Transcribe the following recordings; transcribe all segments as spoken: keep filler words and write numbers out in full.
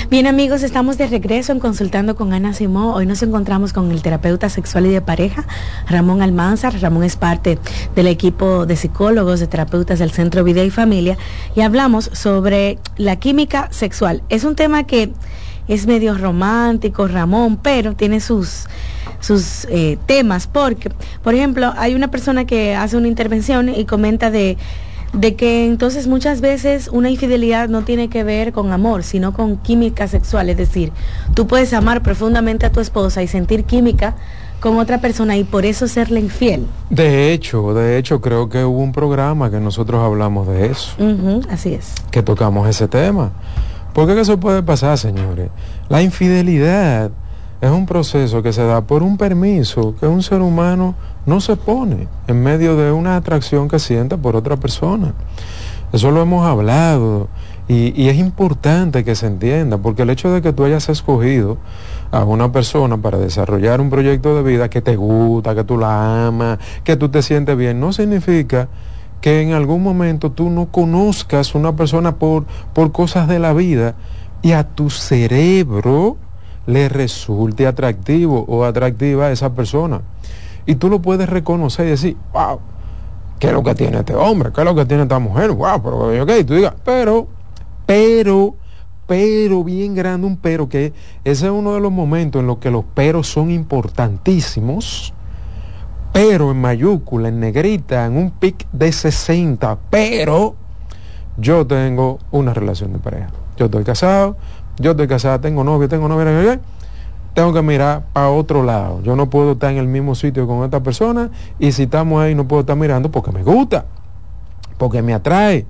Bien, amigos, estamos de regreso en Consultando con Ana Simó. Hoy nos encontramos con el terapeuta sexual y de pareja, Ramón Almanzar. Ramón es parte del equipo de psicólogos, de terapeutas del Centro Vida y Familia, y hablamos sobre la química sexual. Es un tema que es medio romántico, Ramón, pero tiene sus, sus eh, temas, porque, por ejemplo, hay una persona que hace una intervención y comenta de de que entonces muchas veces una infidelidad no tiene que ver con amor, sino con química sexual. Es decir, tú puedes amar profundamente a tu esposa y sentir química con otra persona y por eso serle infiel. De hecho, de hecho creo que hubo un programa que nosotros hablamos de eso. Uh-huh, así es. Que tocamos ese tema. ¿Por qué eso puede pasar, señores? La infidelidad es un proceso que se da por un permiso que un ser humano no se pone en medio de una atracción que siente por otra persona. Eso lo hemos hablado y, y es importante que se entienda, porque el hecho de que tú hayas escogido a una persona para desarrollar un proyecto de vida que te gusta, que tú la amas, que tú te sientes bien, no significa que en algún momento tú no conozcas una persona por, por cosas de la vida y a tu cerebro le resulte atractivo o atractiva a esa persona. Y tú lo puedes reconocer y decir, wow, ¿qué es lo que tiene este hombre? ¿Qué es lo que tiene esta mujer? Wow, pero ok, tú digas, pero, pero, pero, bien grande un pero, que ese es uno de los momentos en los que los peros son importantísimos, pero en mayúscula, en negrita, en un pic de sesenta, pero yo tengo una relación de pareja. Yo estoy casado, yo estoy casada, tengo novio, tengo novia, tengo que mirar para otro lado. Yo no puedo estar en el mismo sitio con esta persona, y si estamos ahí no puedo estar mirando porque me gusta, porque me atrae.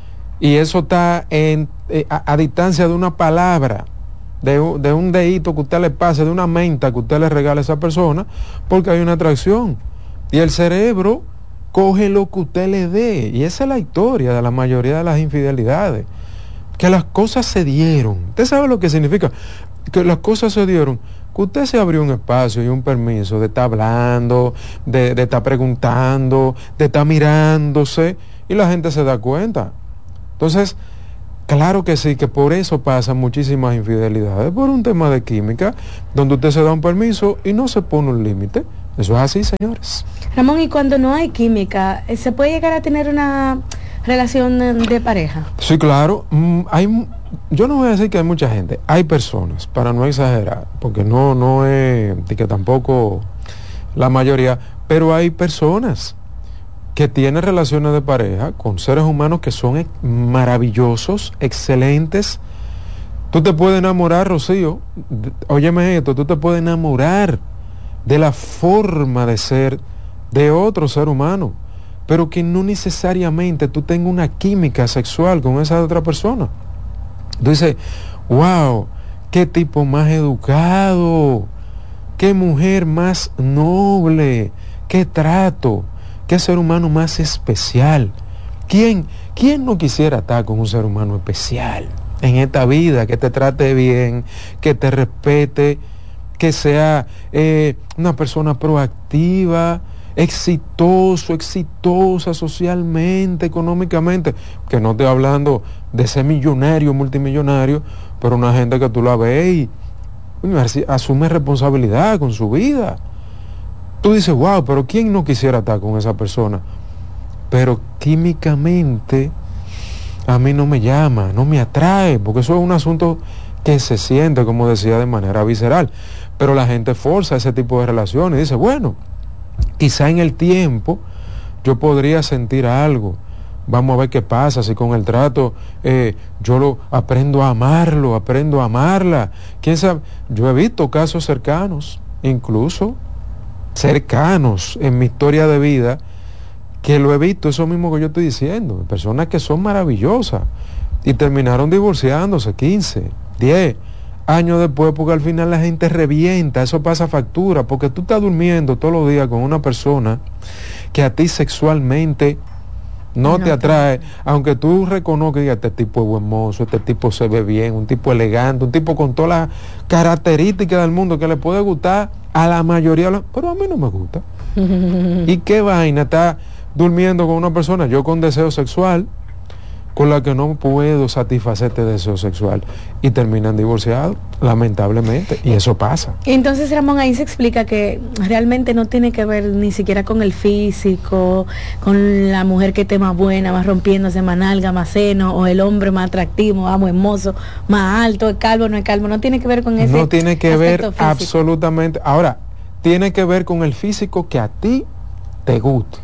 Y eso está en, eh, a, a distancia de una palabra, de, de un dedito que usted le pase, de una menta que usted le regale a esa persona, porque hay una atracción. Y el cerebro coge lo que usted le dé. Y esa es la historia de la mayoría de las infidelidades. Que las cosas se dieron. ¿Usted sabe lo que significa? Que las cosas se dieron, que usted se abrió un espacio y un permiso de estar hablando, de, de estar preguntando, de estar mirándose, y la gente se da cuenta. Entonces, claro que sí, que por eso pasan muchísimas infidelidades, por un tema de química, donde usted se da un permiso y no se pone un límite. Eso es así, señores. Ramón, y cuando no hay química, ¿se puede llegar a tener una relación de pareja? Sí, claro. Mm, hay, yo no voy a decir que hay mucha gente, hay personas, para no exagerar, porque no, no es, y que tampoco la mayoría, pero hay personas que tienen relaciones de pareja con seres humanos que son maravillosos, excelentes. Tú te puedes enamorar, Rocío, óyeme esto, tú te puedes enamorar de la forma de ser de otro ser humano, pero que no necesariamente tú tengas una química sexual con esa otra persona. Tú dices, wow, qué tipo más educado, qué mujer más noble, qué trato, qué ser humano más especial. ¿Quién, quién no quisiera estar con un ser humano especial en esta vida, que te trate bien, que te respete, que sea eh, una persona proactiva, exitoso, exitosa socialmente, económicamente, que no estoy hablando de ser millonario, multimillonario, pero una gente que tú la ves y bueno, asume responsabilidad con su vida. Tú dices, wow, pero ¿quién no quisiera estar con esa persona? Pero químicamente a mí no me llama, no me atrae, porque eso es un asunto que se siente, como decía, de manera visceral. Pero la gente forza ese tipo de relaciones y dice, bueno, quizá en el tiempo yo podría sentir algo, vamos a ver qué pasa, si con el trato eh, yo lo aprendo a amarlo, aprendo a amarla, quién sabe. Yo he visto casos cercanos, incluso cercanos en mi historia de vida, que lo he visto, eso mismo que yo estoy diciendo, personas que son maravillosas y terminaron divorciándose quince, diez años después, porque al final la gente revienta, eso pasa factura, porque tú estás durmiendo todos los días con una persona que a ti sexualmente no, no te atrae, aunque tú reconozcas que este tipo es buen mozo, este tipo se ve bien, un tipo elegante, un tipo con todas las características del mundo que le puede gustar a la mayoría, pero a mí no me gusta. ¿Y qué vaina está durmiendo con una persona? Yo con deseo sexual, con la que no puedo satisfacer este deseo sexual y terminan divorciados, lamentablemente, y eso pasa. Entonces, Ramón, ahí se explica que realmente no tiene que ver ni siquiera con el físico, con la mujer que esté más buena, más rompiéndose, más nalga, más seno, o el hombre más atractivo, más hermoso, más alto, es calvo, no es calvo, no tiene que ver con ese No tiene que ver físico. Absolutamente. Ahora, tiene que ver con el físico que a ti te guste.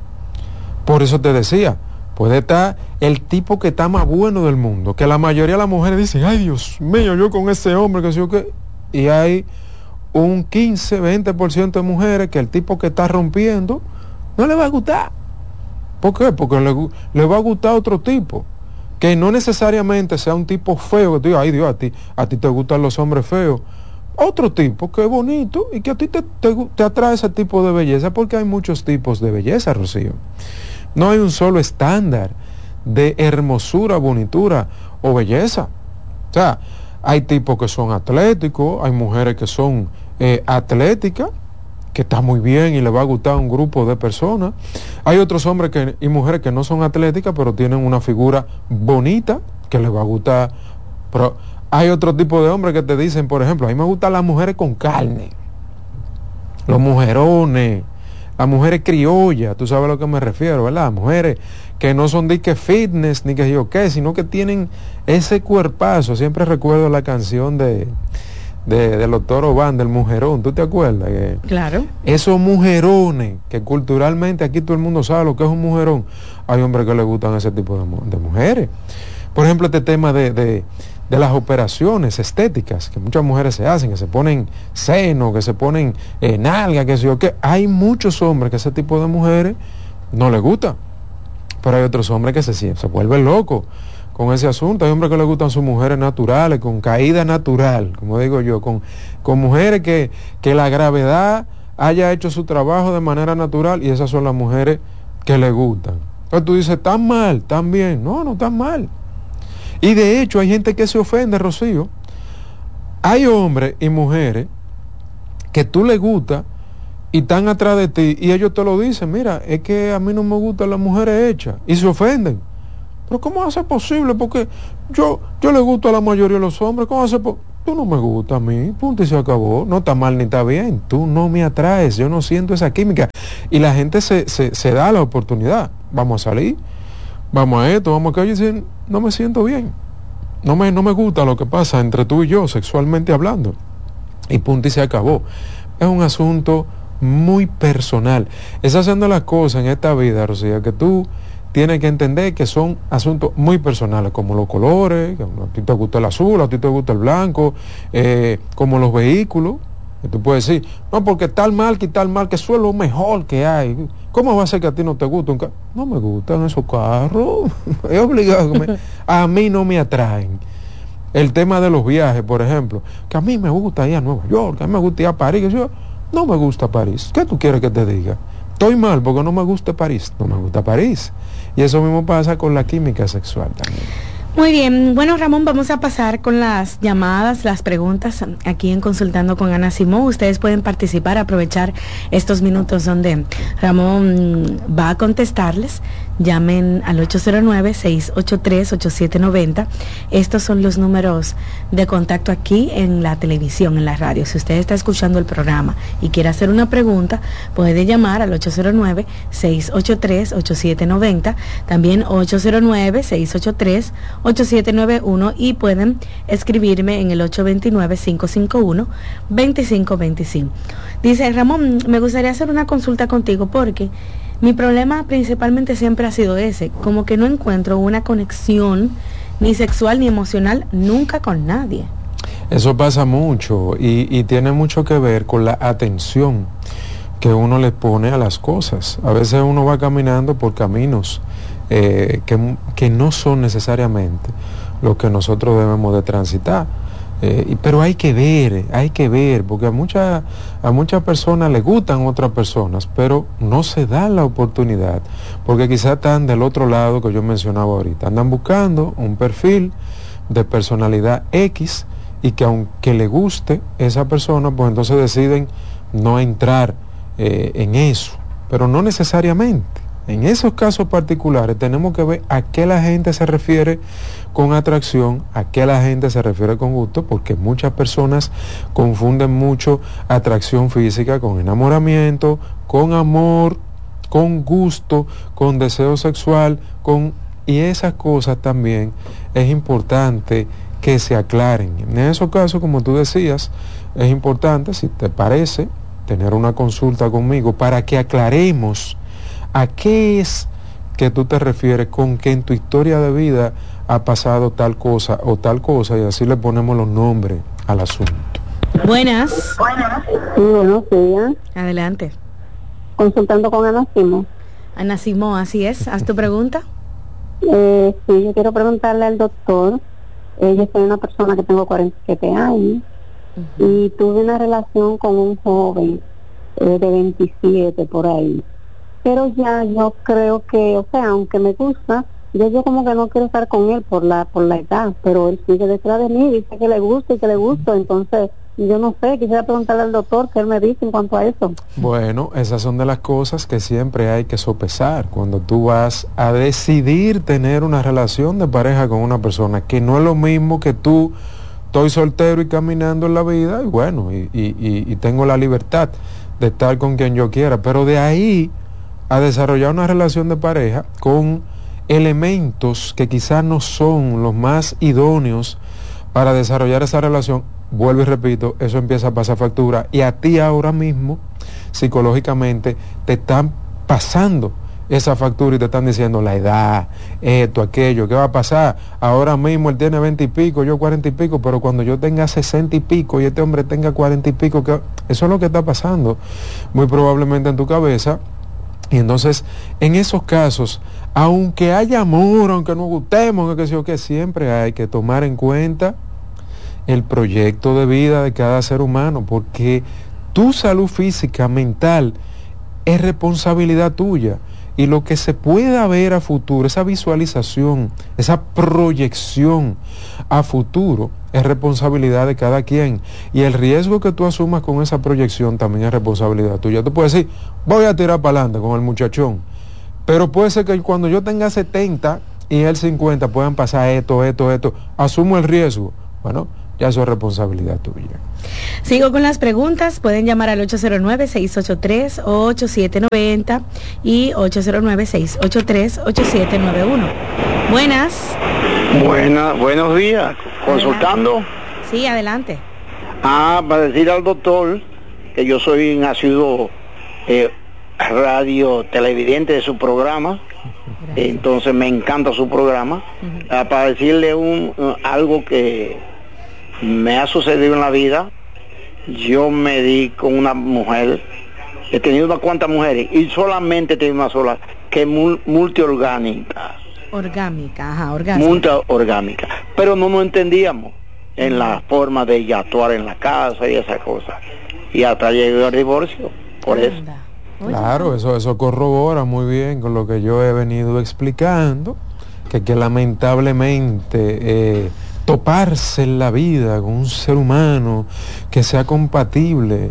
Por eso te decía, puede estar el tipo que está más bueno del mundo, que la mayoría de las mujeres dicen, ay Dios mío, yo con ese hombre, que sé yo qué, y hay un quince, veinte por ciento de mujeres que el tipo que está rompiendo no le va a gustar. ¿Por qué? Porque le, le va a gustar otro tipo, que no necesariamente sea un tipo feo, que tú digas, ay Dios, a ti, a ti te gustan los hombres feos. Otro tipo que es bonito y que a ti te, te, te atrae ese tipo de belleza, porque hay muchos tipos de belleza, Rocío. No hay un solo estándar de hermosura, bonitura o belleza. O sea, hay tipos que son atléticos, hay mujeres que son eh, atléticas, que está muy bien y le va a gustar a un grupo de personas. Hay otros hombres que, y mujeres que no son atléticas, pero tienen una figura bonita, que les va a gustar. Pero hay otro tipo de hombres que te dicen, por ejemplo, a mí me gustan las mujeres con carne, los mujerones, las mujeres criollas, tú sabes a lo que me refiero, ¿verdad? Mujeres que no son de que fitness, ni que yo qué, sino que tienen ese cuerpazo. Siempre recuerdo la canción de, de, de los Toro Band, del mujerón, ¿tú te acuerdas? Que claro. Esos mujerones, que culturalmente aquí todo el mundo sabe lo que es un mujerón, hay hombres que les gustan ese tipo de, de mujeres. Por ejemplo, este tema de, de, de las operaciones estéticas, que muchas mujeres se hacen, que se ponen seno, que se ponen eh, nalga, que sé yo qué. Hay muchos hombres que ese tipo de mujeres no les gusta, pero hay otros hombres que se, se vuelven locos con ese asunto. Hay hombres que les gustan sus mujeres naturales, con caída natural, como digo yo, con, con mujeres que, que la gravedad haya hecho su trabajo de manera natural, y esas son las mujeres que les gustan. Entonces tú dices, ¿tan mal? ¿Tan bien? No, no tan mal. Y de hecho hay gente que se ofende, Rocío. Hay hombres y mujeres que tú les gusta y están atrás de ti y ellos te lo dicen, mira, es que a mí no me gustan las mujeres hechas, y se ofenden. Pero ¿cómo va a ser posible? Porque yo, yo le gusto a la mayoría de los hombres, ¿cómo va a ser posible? Tú no me gusta a mí, punto y se acabó. No está mal ni está bien, tú no me atraes, yo no siento esa química. Y la gente se, se, se da la oportunidad, vamos a salir, vamos a esto, vamos a que ellos dicen, no me siento bien, no me, no me gusta lo que pasa entre tú y yo, sexualmente hablando, y punto y se acabó. Es un asunto muy personal. Es haciendo las cosas en esta vida, Rocío, que tú tienes que entender que son asuntos muy personales, como los colores, que a ti te gusta el azul, a ti te gusta el blanco, eh, como los vehículos, que tú puedes decir, no, porque tal marca y tal marca, eso es lo mejor que hay. ¿Cómo va a ser que a ti no te gusta un carro? No me gustan esos carros, es obligado. Que me, a mí no me atraen. El tema de los viajes, por ejemplo, que a mí me gusta ir a Nueva York, a mí me gusta ir a París, que yo, no me gusta París. ¿Qué tú quieres que te diga? Estoy mal porque no me gusta París, no me gusta París. Y eso mismo pasa con la química sexual también. Muy bien, bueno, Ramón, vamos a pasar con las llamadas, las preguntas aquí en Consultando con Ana Simón. Ustedes pueden participar, aprovechar estos minutos donde Ramón va a contestarles. Llamen al ocho cero nueve, seis ocho tres, ocho siete nueve cero. Estos son los números de contacto aquí en la televisión, en la radio. Si usted está escuchando el programa y quiere hacer una pregunta, puede llamar al ocho cero nueve, seis ocho tres, ocho siete nueve cero, también ocho cero nueve, seis ocho tres, ocho siete nueve uno, y pueden escribirme en el ocho dos nueve, cinco cinco uno, dos cinco dos cinco. Dice, Ramón, me gustaría hacer una consulta contigo porque mi problema principalmente siempre ha sido ese, como que no encuentro una conexión ni sexual ni emocional nunca con nadie. Eso pasa mucho y, y tiene mucho que ver con la atención que uno le pone a las cosas. A veces uno va caminando por caminos eh, que, que no son necesariamente los que nosotros debemos de transitar. Eh, pero hay que ver, hay que ver, porque a muchas a muchas personas les gustan otras personas, pero no se da la oportunidad, porque quizás están del otro lado que yo mencionaba ahorita, andan buscando un perfil de personalidad X, y que aunque le guste esa persona, pues entonces deciden no entrar eh, en eso, pero no necesariamente, En esos casos particulares tenemos que ver a qué la gente se refiere con atracción, a qué la gente se refiere con gusto, porque muchas personas confunden mucho atracción física con enamoramiento, con amor, con gusto, con deseo sexual, con y esas cosas también es importante que se aclaren. En esos casos, como tú decías, es importante, si te parece, tener una consulta conmigo para que aclaremos a qué es que tú te refieres con que en tu historia de vida ha pasado tal cosa o tal cosa, y así le ponemos los nombres al asunto. Buenas. Buenas. Sí, buenos días. Adelante. Consultando con Ana Simó. Ana Simó, así es. Haz tu pregunta. Eh, sí, yo quiero preguntarle al doctor. Eh, yo soy una persona que tengo cuarenta y siete años uh-huh. y tuve una relación con un joven eh, de veintisiete por ahí. Pero ya yo creo que, o sea, aunque me gusta, yo yo como que no quiero estar con él por la por la edad, pero él sigue detrás de mí, dice que le gusta y que le gusta, entonces yo no sé, quisiera preguntarle al doctor qué él me dice en cuanto a eso. Bueno, esas son de las cosas que siempre hay que sopesar cuando tú vas a decidir tener una relación de pareja con una persona, que no es lo mismo que tú, estoy soltero y caminando en la vida, y bueno, y, y, y, y tengo la libertad de estar con quien yo quiera, pero de ahí a desarrollar una relación de pareja con elementos que quizás no son los más idóneos para desarrollar esa relación, vuelvo y repito, eso empieza a pasar factura, y a ti ahora mismo, psicológicamente, te están pasando esa factura y te están diciendo la edad, esto, aquello, ¿qué va a pasar? Ahora mismo él tiene veinte y pico, yo cuarenta y pico, pero cuando yo tenga sesenta y pico y este hombre tenga cuarenta y pico, ¿qué? Eso es lo que está pasando muy probablemente en tu cabeza. Y entonces, en esos casos, aunque haya amor, aunque nos gustemos, que, que, que siempre hay que tomar en cuenta el proyecto de vida de cada ser humano, porque tu salud física, mental, es responsabilidad tuya. Y lo que se pueda ver a futuro, esa visualización, esa proyección a futuro, es responsabilidad de cada quien. Y el riesgo que tú asumas con esa proyección también es responsabilidad tuya. Tú puedes decir, voy a tirar para adelante con el muchachón, pero puede ser que cuando yo tenga setenta y él cincuenta puedan pasar esto, esto, esto. Asumo el riesgo. Bueno, ya eso es responsabilidad tuya. Sigo con las preguntas. Pueden llamar al ocho cero nueve, seis ocho tres, ocho siete nueve cero y ocho cero nueve, seis ocho tres, ocho siete nueve uno. Buenas. Buenas, buenos días. ¿Consultando? Adelante. Sí, adelante. Ah, para decir al doctor que yo soy nacido eh, radio televidente de su programa. Gracias. Entonces me encanta su programa. Uh-huh. Ah, para decirle un, uh, algo que me ha sucedido en la vida. Yo me di con una mujer, he tenido unas cuantas mujeres y solamente he tenido una sola, que es mul- multiorgánica. Orgánica, ajá, orgánica. Multiorgánica. Pero no nos entendíamos en la forma de ella actuar en la casa y esas cosas. Y hasta llegó al divorcio, por Anda. eso. Claro, eso, eso corrobora muy bien con lo que yo he venido explicando, que, que lamentablemente eh, toparse en la vida con un ser humano que sea compatible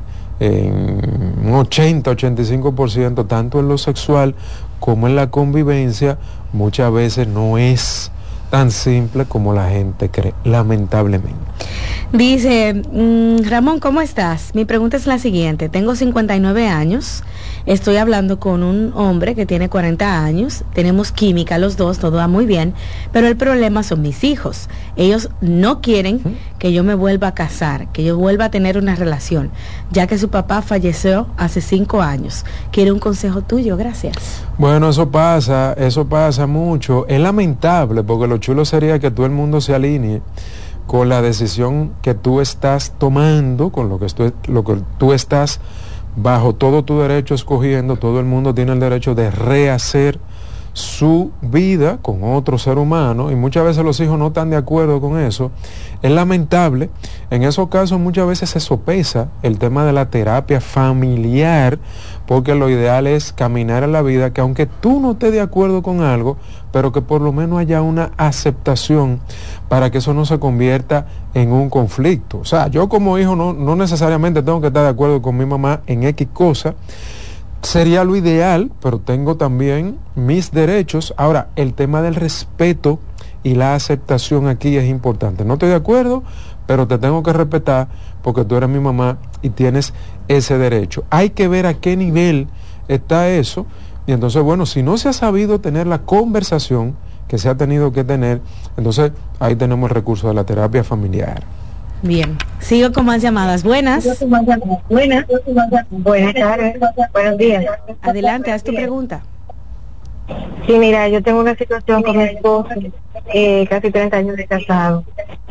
en un ochenta, ochenta y cinco por ciento, tanto en lo sexual como en la convivencia, muchas veces no es tan simple como la gente cree, lamentablemente. Dice, mmm, Ramón, ¿cómo estás? Mi pregunta es la siguiente. Tengo cincuenta y nueve años, estoy hablando con un hombre que tiene cuarenta años, tenemos química los dos, todo va muy bien, pero el problema son mis hijos. Ellos no quieren ¿Mm? que yo me vuelva a casar, que yo vuelva a tener una relación, ya que su papá falleció hace cinco años. Quiero un consejo tuyo, gracias. Bueno, eso pasa, eso pasa mucho. Es lamentable, porque lo chulo sería que todo el mundo se alinee con la decisión que tú estás tomando, con lo que, estu- lo que tú estás bajo todo tu derecho escogiendo. Todo el mundo tiene el derecho de rehacer su vida con otro ser humano, y muchas veces los hijos no están de acuerdo con eso. Es lamentable. En esos casos muchas veces se sopesa el tema de la terapia familiar, porque lo ideal es caminar en la vida que aunque tú no estés de acuerdo con algo, pero que por lo menos haya una aceptación para que eso no se convierta en un conflicto. O sea, yo como hijo no, no necesariamente tengo que estar de acuerdo con mi mamá en X cosa, sería lo ideal, pero tengo también mis derechos. Ahora, el tema del respeto y la aceptación aquí es importante. No estoy de acuerdo, pero te tengo que respetar porque tú eres mi mamá y tienes ese derecho. Hay que ver a qué nivel está eso. Y entonces, bueno, si no se ha sabido tener la conversación que se ha tenido que tener, entonces ahí tenemos el recurso de la terapia familiar. Bien, sigo con más llamadas. Buenas. Buenas. Buenas tardes. Buenos días. Adelante, haz tu pregunta. Sí, mira, yo tengo una situación con mi esposo, eh, casi treinta años de casado.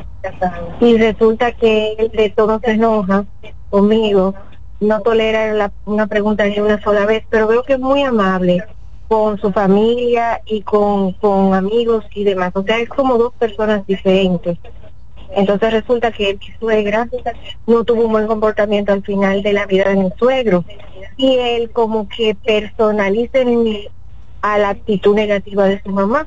Y resulta que él de todo se enoja conmigo, no tolera la, una pregunta ni una sola vez, pero veo que es muy amable con su familia y con, con amigos y demás. O sea, es como dos personas diferentes. Entonces resulta que mi suegra no tuvo un buen comportamiento al final de la vida de mi suegro. Y él como que personaliza en mí a la actitud negativa de su mamá.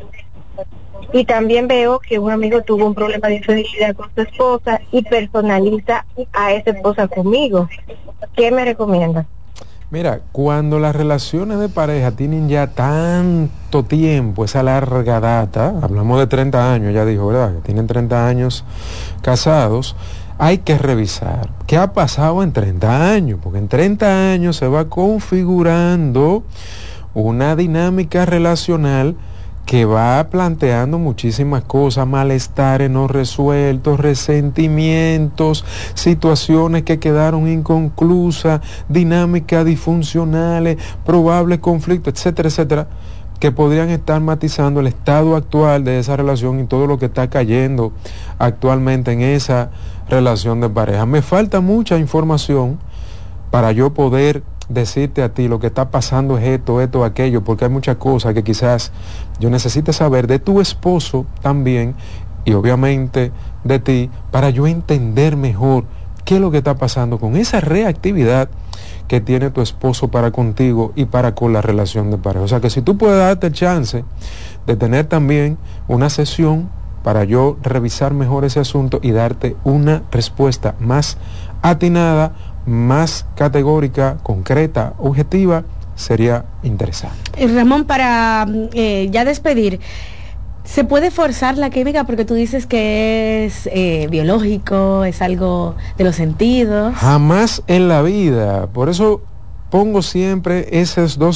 Y también veo que un amigo tuvo un problema de infidelidad con su esposa y personaliza a esa esposa conmigo. ¿Qué me recomienda? Mira, cuando las relaciones de pareja tienen ya tanto tiempo, esa larga data, hablamos de treinta años, ya dijo, ¿verdad? Que tienen treinta años casados, hay que revisar qué ha pasado en treinta años, porque en treinta años se va configurando una dinámica relacional que va planteando muchísimas cosas, malestares no resueltos, resentimientos, situaciones que quedaron inconclusas, dinámicas disfuncionales, probables conflictos, etcétera, etcétera, que podrían estar matizando el estado actual de esa relación y todo lo que está cayendo actualmente en esa relación de pareja. Me falta mucha información para yo poder decirte a ti lo que está pasando es esto, esto, aquello, porque hay muchas cosas que quizás yo necesite saber de tu esposo también y obviamente de ti para yo entender mejor qué es lo que está pasando con esa reactividad que tiene tu esposo para contigo y para con la relación de pareja. O sea que si tú puedes darte el chance de tener también una sesión para yo revisar mejor ese asunto y darte una respuesta más atinada, más categórica, concreta, objetiva, sería interesante. Ramón, para eh, ya despedir, ¿se puede forzar la química? Porque tú dices que es eh, biológico, es algo de los sentidos. Jamás en la vida. Por eso pongo siempre esos dos